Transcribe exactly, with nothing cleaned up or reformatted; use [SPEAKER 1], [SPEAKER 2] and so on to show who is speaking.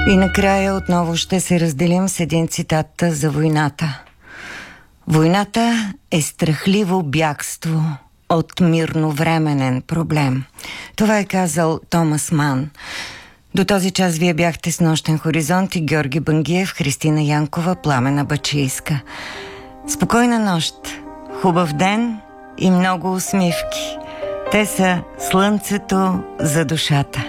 [SPEAKER 1] И накрая отново ще се разделим с един цитат за войната. Войната е страхливо бягство от мирновременен проблем. Това е казал Томас Ман. До този час вие бяхте с Нощен хоризонт и Георги Бангиев, Христина Янкова, Пламена Бачийска. Спокойна нощ, хубав ден и много усмивки. Те са слънцето за душата.